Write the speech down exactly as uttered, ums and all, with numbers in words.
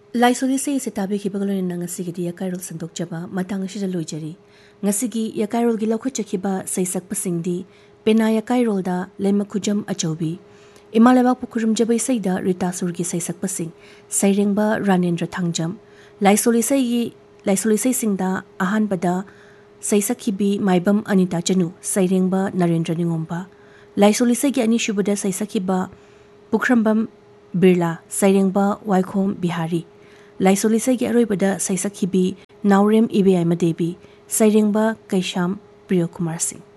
Laisoli se tabi kibagalo nang ngasigi yakairol sandok jaba matang asida loijari ngasigi yakairol gi lokho chakiba saisak pasingdi pena yakairol da lema khujam achaubi imalaba pukurum jabai saida rita surgi saisak pasing sairengba ranendra thangjam laisoli se gi laisoli se singda ahan bada saisakhibi maibam anita chanu sairengba narendra ningomba laisoli se gi ani shubada saisakhiba pukrambam birla sairengba waikhom bihari Laisoli se gi aroibada saisakhibi Naurem Ibe Aimadebi Sairengba Kaisham Priyokumar Singh